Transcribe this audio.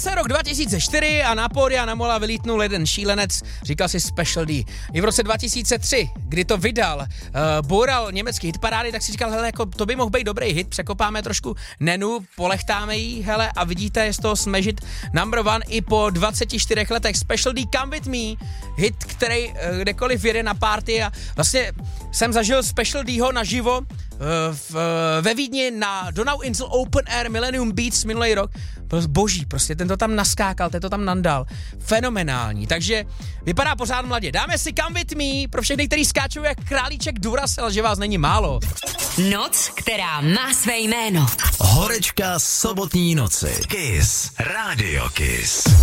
zase rok 2004 a na pódia na Mola vylítnul jeden šílenec, říkal si Special D. I v roce 2003, kdy to vydal, boural německý hitparády, tak si říkal, hele, jako to by mohl být dobrý hit, překopáme trošku Nenu, polechtáme jí, hele, a vidíte, je z toho smažit number one i po 24 letech. Special D, Come With Me, hit, který kdekoliv jede na party a vlastně jsem zažil Special Dho naživo ve Vídni na Donau Insel Open Air Millennium Beats minulý rok. Byl boží, prostě ten to tam naskákal, ten to tam nandal. Fenomenální, takže vypadá pořád mladě. Dáme si Come With Me pro všechny, který skáčou jak králíček Duracell, že vás není málo. Noc, která má své jméno. Horečka sobotní noci. Kiss. Radio Kiss.